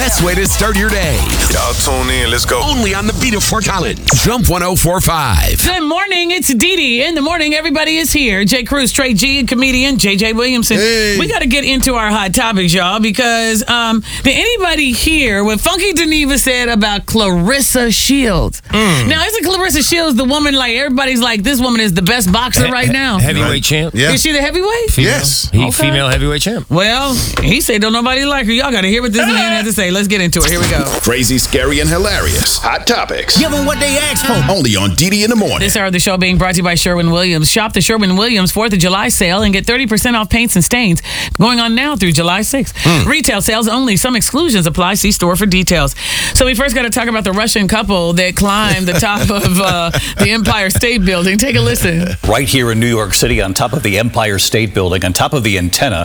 Best way to start your day. Y'all tune in. Let's go. Only on the beat of Fort Collins. Jump 104.5. Good morning. It's Dee Dee. In the morning, everybody is here. Jay Cruz, Trey G, and comedian J.J. Williamson. Hey. We got to get into our hot topics, y'all, because did anybody hear what Funky Geneva said about Clarissa Shields? Now, isn't Clarissa Shields the woman, like, everybody's like, this woman is the best boxer right now? Heavyweight champ. Yeah. Is she the heavyweight? Yes. Female heavyweight champ. Well, he said don't nobody like her. Y'all got to hear what this man had to say. Let's get into it. Here we go. Crazy, scary, and hilarious. Hot topics. Give them what they asked for. Only on DD in the morning. This hour of the show being brought to you by Sherwin-Williams. Shop the Sherwin-Williams 4th of July sale and get 30% off paints and stains going on now through July 6th. Retail sales only. Some exclusions apply. See store for details. So we first got to talk about the Russian couple that climbed the top of the Empire State Building. Take a listen. Right here in New York City, on top of the Empire State Building, on top of the antenna,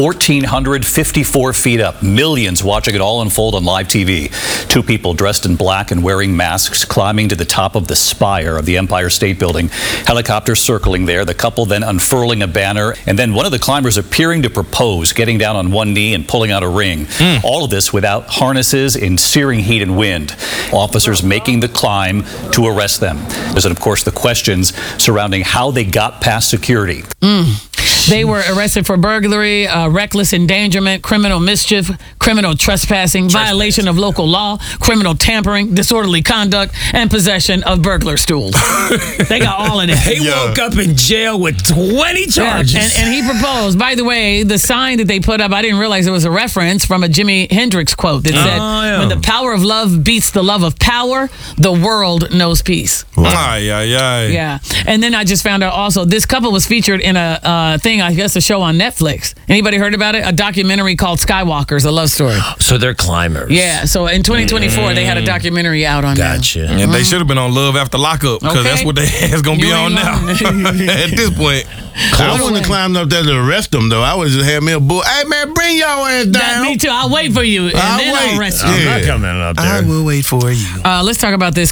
1,454 feet up. Millions watching it all unfold on live TV. Two people dressed in black and wearing masks climbing to the top of the spire of the Empire State Building. Helicopters circling there, the couple then unfurling a banner, and then one of the climbers appearing to propose, getting down on one knee and pulling out a ring. All of this without harnesses in searing heat and wind. Officers making the climb to arrest them. There's, of course, the questions surrounding how they got past security. They were arrested for burglary, reckless endangerment, criminal mischief, criminal trespassing, violation of local law, criminal tampering, disorderly conduct, and possession of burglar stools. They got all of that. He woke up in jail with 20 charges. And he proposed. By the way, the sign that they put up, I didn't realize it was a reference from a Jimi Hendrix quote that said, when the power of love beats the love of power, the world knows peace. Yeah. And then I just found out also, this couple was featured in a thing, I guess a show on Netflix. Anybody heard about it? A documentary called Skywalkers, a love story. So they're climbers. Yeah, so in 2024, they had a documentary out on that. Gotcha. And they should have been on Love After Lockup because that's what they ass gonna be on now. At this point. I wouldn't have climbed up there to arrest them, though. I would just have me a bull. Hey, man, bring your ass down. Me too. I'll wait for you, and then I'll arrest you. I'm not coming up there. I will wait for you. Let's talk about this.